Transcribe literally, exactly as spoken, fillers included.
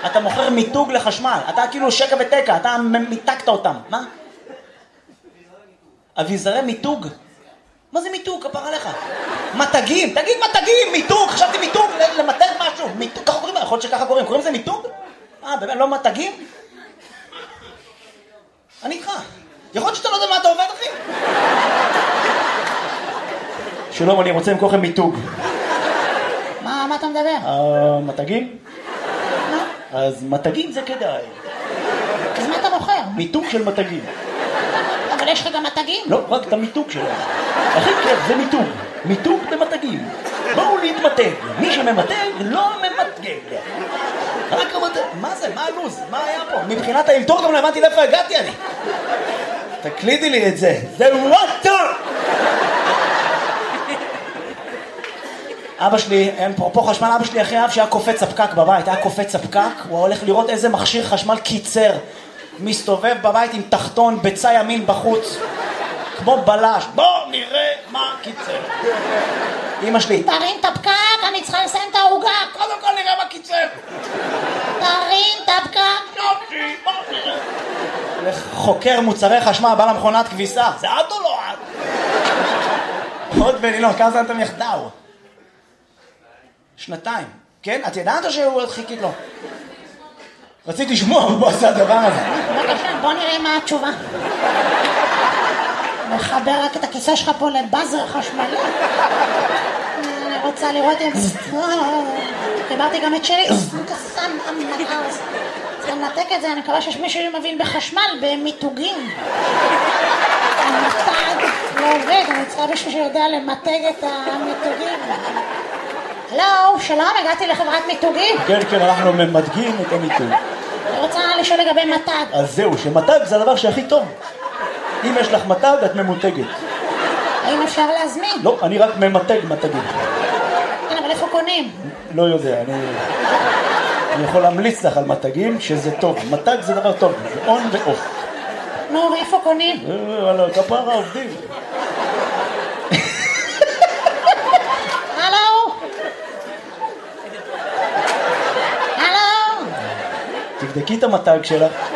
אתה מוכר מיתוג לחשמל, אתה כאילו שקע ותקע, אתה מיתקת אותם, מה? אביזרי מיתוג? מה זה מיתוג? כפר עליך. מתגים, תגיד מתגים, מיתוג, חשבתי מיתוג, למתג משהו, מיתוג, ככה קוראים, יכול להיות שככה קוראים, קוראים לזה מיתוג? אה, באמת, לא מתגים? אני איתך. יכול להיות שאתה לא יודע מה אתה עובד, אחי? שלום, אני רוצה למכור לכם מיתוג. מה, מה אתה מדבר? אה, מתגים? אז מתגים זה כדאי. אז מה אתה מוכר? מיתוג של מתגים. אבל יש לך גם מתגים? לא, רק את המיתוג שלהם. הכי כיף, זה מיתוג. מיתוג במתגים. בואו להתמתג. מי שממתג לא ממתגג. רק המתג... מה זה? מה הלוז? מה היה פה? מבחינת האלתור גם לא הבנתי לאיפה הגעתי אני. תקלידי לי את זה. זה וואטר! אבא שלי, אין פה, פה חשמל, אבא שלי אחרי אב שהיה קופץ הפקק בבית, היה קופץ הפקק, הוא הולך לראות איזה מכשיר חשמל קיצר, מסתובב בבית עם תחתון בצע ימין בחוץ, כמו בלש, בוא נראה מה קיצר. אמא שלי, תרים את הפקק, אני צריכה לסיים את העוגה. קודם כל נראה מה קיצר. תרים את הפקק. יופי, בוא נראה. חוקר מוצרי חשמל, בא למכונת כביסה, זה את או לא את? עוד בנילון, כמה זמן אתם יחדאו? שנתיים, כן? את ידעת שהוא חיכית לו? רציתי לשמוע, הוא עשה הדבר הזה. בבקשה, בוא נראה מה התשובה. מחבר רק את הכיסא שלך פה לבאזר חשמלי. אני רוצה לראות את זה. חיברתי גם את שלי. צריך לנתק את זה, אני מקווה שיש מישהו שמבין בחשמל, במיתוגים. המתג לא עובד, אני צריכה מישהו שיודע למתג את המיתוגים. הלו, שלום, הגעתי לחברת מיתוגים. כן, כן, אנחנו ממתגים את המיתוג. אני רוצה לשאול לגבי מתג. אז זהו, שמתג זה הדבר שהכי טוב. אם יש לך מתג, את ממותגת. האם אפשר להזמין? לא, אני רק ממתג מתגים. כן, אבל איפה קונים? לא יודע, אני... אני יכול להמליץ לך על מתגים שזה טוב. מתג זה דבר טוב, זה און ואוף. נו, ואיפה קונים? אה, על הכפרה עובדים. הלו? הלו? תבדקי את המתג שלך.